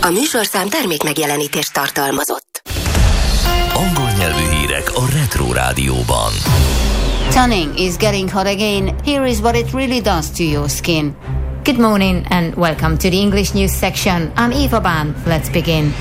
A műsorszám termékmegjelenítést tartalmazott. Angol nyelvű hírek a Retro Rádióban. Tanning is getting hot again. Here is what it really does to your skin. Good morning and welcome to the English news section. I'm Eva Ban. Let's begin.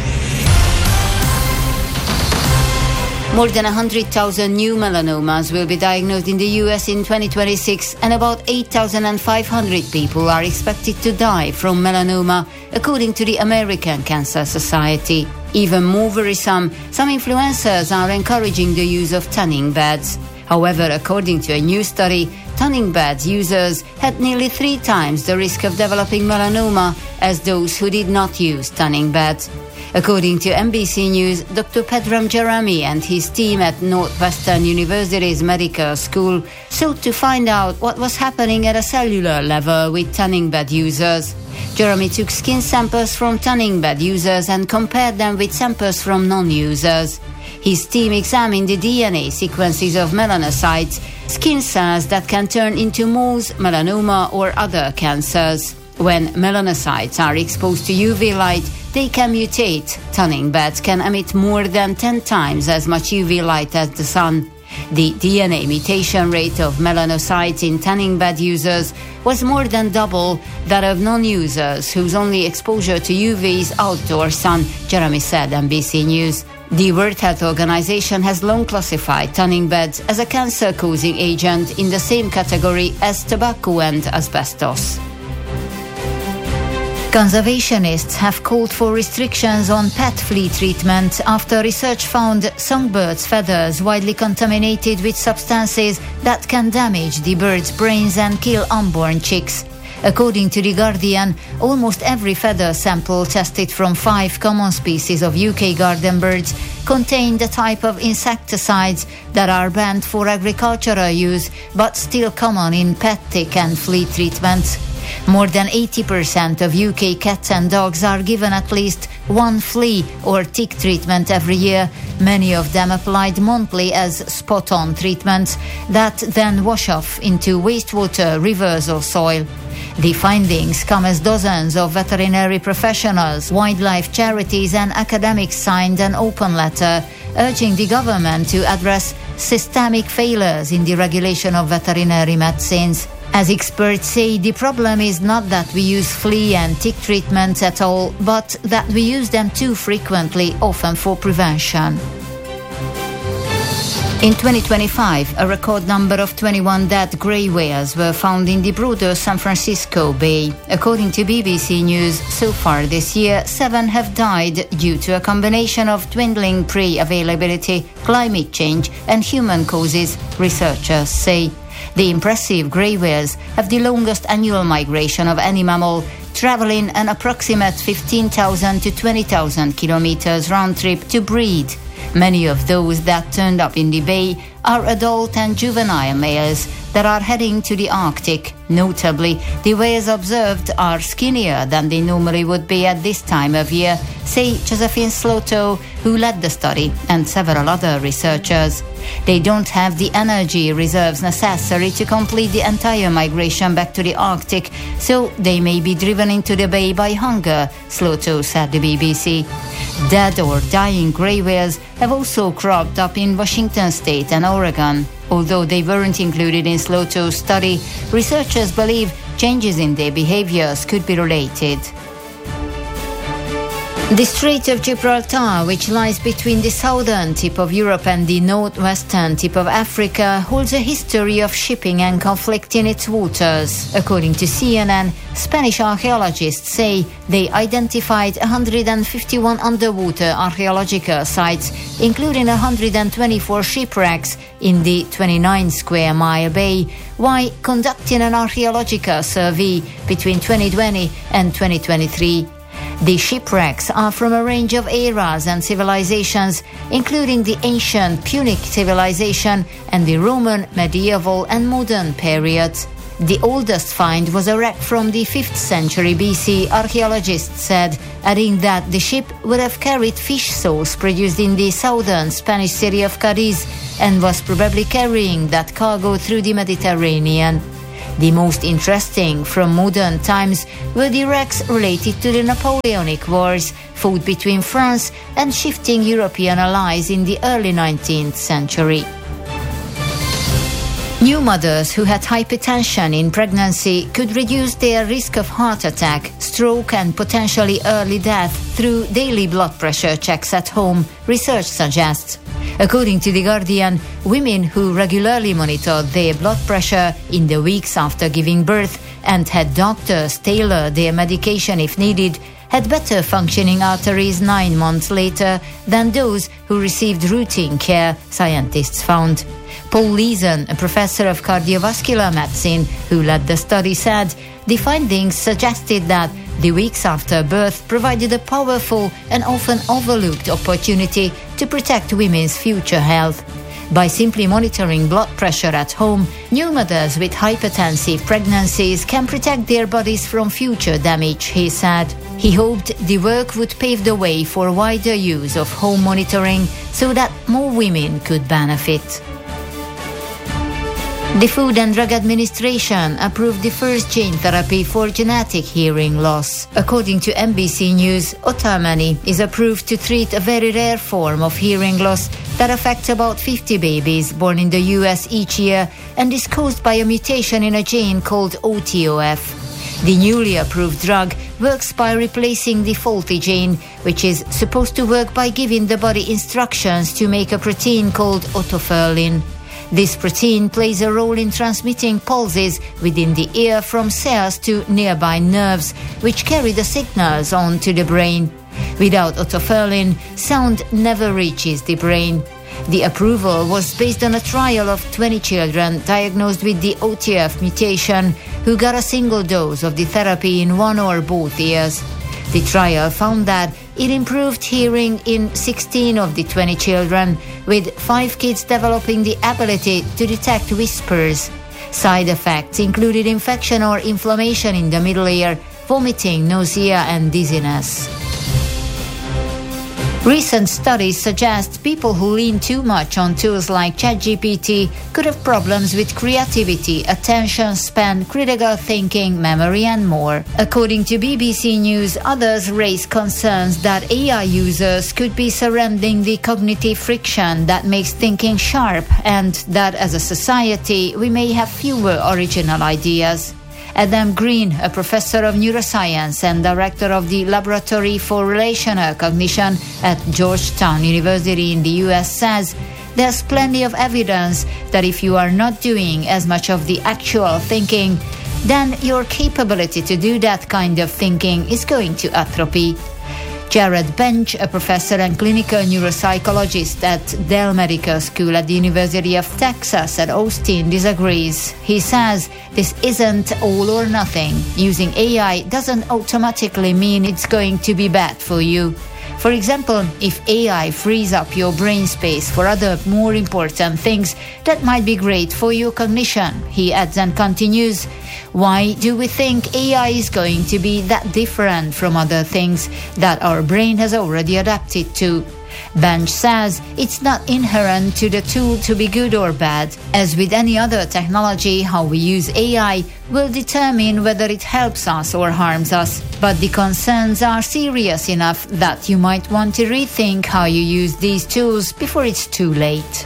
More than 100,000 new melanomas will be diagnosed in the US in 2026, and about 8,500 people are expected to die from melanoma, according to the American Cancer Society. Even more worrisome, some influencers are encouraging the use of tanning beds. However, according to a new study, tanning beds users had nearly 3 times the risk of developing melanoma as those who did not use tanning beds. According to NBC News, Dr. Pedram Jeremy and his team at Northwestern University's medical school sought to find out what was happening at a cellular level with tanning bed users. Jeremy took skin samples from tanning bed users and compared them with samples from non-users. His team examined the DNA sequences of melanocytes, skin cells that can turn into moles, melanoma, or other cancers. When melanocytes are exposed to UV light, they can mutate. Tanning beds can emit more than 10 times as much UV light as the sun. The DNA mutation rate of melanocytes in tanning bed users was more than double that of non-users whose only exposure to UV is outdoor sun, Jeremy said NBC News. The World Health Organization has long classified tanning beds as a cancer-causing agent in the same category as tobacco and asbestos. Conservationists have called for restrictions on pet flea treatment after research found songbirds' feathers widely contaminated with substances that can damage the birds' brains and kill unborn chicks. According to The Guardian, almost every feather sample tested from 5 common species of UK garden birds contained a type of insecticides that are banned for agricultural use but still common in pet tick and flea treatments. More than 80% of UK cats and dogs are given at least one flea or tick treatment every year, many of them applied monthly as spot-on treatments that then wash off into wastewater, rivers or soil. The findings come as dozens of veterinary professionals, wildlife charities and academics signed an open letter urging the government to address systemic failures in the regulation of veterinary medicines. As experts say, the problem is not that we use flea and tick treatments at all, but that we use them too frequently, often for prevention. In 2025, a record number of 21 dead grey whales were found in the broader San Francisco Bay. According to BBC News, so far this year, 7 have died due to a combination of dwindling prey availability, climate change and human causes, researchers say. The impressive grey whales have the longest annual migration of any mammal, traveling an approximate 15,000 to 20,000 kilometers round trip to breed. Many of those that turned up in the bay are adult and juvenile males that are heading to the Arctic. Notably, the whales observed are skinnier than they normally would be at this time of year, say Josephine Sloto, who led the study, and several other researchers. They don't have the energy reserves necessary to complete the entire migration back to the Arctic, so they may be driven into the bay by hunger, Sloto said to BBC. Dead or dying grey whales have also cropped up in Washington state and Oregon. Although they weren't included in Sloto's study, researchers believe changes in their behaviors could be related. The Strait of Gibraltar, which lies between the southern tip of Europe and the northwestern tip of Africa, holds a history of shipping and conflict in its waters. According to CNN, Spanish archaeologists say they identified 151 underwater archaeological sites, including 124 shipwrecks in the 29-square-mile bay, while conducting an archaeological survey between 2020 and 2023. The shipwrecks are from a range of eras and civilizations, including the ancient Punic civilization and the Roman, medieval and modern periods. The oldest find was a wreck from the 5th century BC, archaeologists said, adding that the ship would have carried fish souls produced in the southern Spanish city of Cadiz and was probably carrying that cargo through the Mediterranean. The most interesting from modern times were the wrecks related to the Napoleonic Wars fought between France and shifting European allies in the early 19th century. New mothers who had hypertension in pregnancy could reduce their risk of heart attack, stroke and potentially early death through daily blood pressure checks at home, research suggests. According to The Guardian, women who regularly monitored their blood pressure in the weeks after giving birth and had doctors tailor their medication if needed had better functioning arteries 9 months later than those who received routine care, scientists found. Paul Leeson, a professor of cardiovascular medicine who led the study, said the findings suggested that the weeks after birth provided a powerful and often overlooked opportunity to protect women's future health. By simply monitoring blood pressure at home, new mothers with hypertensive pregnancies can protect their bodies from future damage, he said. He hoped the work would pave the way for wider use of home monitoring so that more women could benefit. The Food and Drug Administration approved the first gene therapy for genetic hearing loss. According to NBC News, Otamani is approved to treat a very rare form of hearing loss that affects about 50 babies born in the US each year and is caused by a mutation in a gene called OTOF. The newly approved drug works by replacing the faulty gene, which is supposed to work by giving the body instructions to make a protein called otoferlin. This protein plays a role in transmitting pulses within the ear from cells to nearby nerves, which carry the signals on to the brain. Without otoferlin, sound never reaches the brain. The approval was based on a trial of 20 children diagnosed with the OTF mutation who got a single dose of the therapy in one or both ears. The trial found that it improved hearing in 16 of the 20 children, with 5 kids developing the ability to detect whispers. Side effects included infection or inflammation in the middle ear, vomiting, nausea, and dizziness. Recent studies suggest people who lean too much on tools like ChatGPT could have problems with creativity, attention span, critical thinking, memory, and more. According to BBC News, others raise concerns that AI users could be surrendering the cognitive friction that makes thinking sharp, and that as a society we may have fewer original ideas. Adam Green, a professor of neuroscience and director of the Laboratory for Relational Cognition at Georgetown University in the US, says there's plenty of evidence that if you are not doing as much of the actual thinking, then your capability to do that kind of thinking is going to atrophy. Jared Bench, a professor and clinical neuropsychologist at Dell Medical School at the University of Texas at Austin, disagrees. He says this isn't all or nothing. Using AI doesn't automatically mean it's going to be bad for you. For example, if AI frees up your brain space for other more important things, that might be great for your cognition, he adds and continues. Why do we think AI is going to be that different from other things that our brain has already adapted to? Bench says it's not inherent to the tool to be good or bad. As with any other technology, how we use AI will determine whether it helps us or harms us. But the concerns are serious enough that you might want to rethink how you use these tools before it's too late.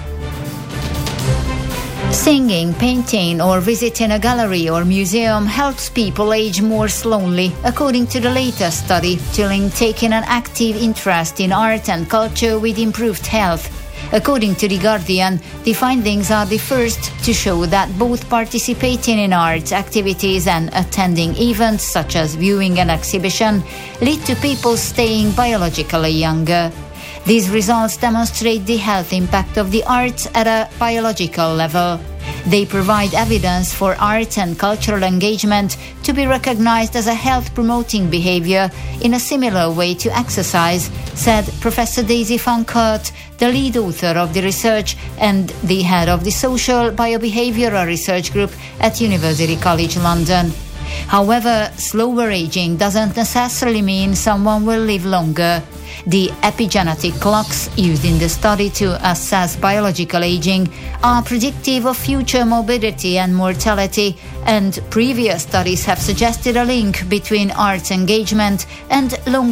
Singing, painting, or visiting a gallery or museum helps people age more slowly, according to the latest study to link taking an active interest in art and culture with improved health. According to The Guardian, the findings are the first to show that both participating in art activities and attending events such as viewing an exhibition lead to people staying biologically younger. These results demonstrate the health impact of the arts at a biological level. They provide evidence for art and cultural engagement to be recognized as a health-promoting behavior in a similar way to exercise, said Professor Daisy van Kurt, the lead author of the research and the head of the Social Biobehavioral Research Group at University College London. However, slower aging doesn't necessarily mean someone will live longer. The epigenetic clocks used in the study to assess biological aging are predictive of future morbidity and mortality, and previous studies have suggested a link between arts engagement and long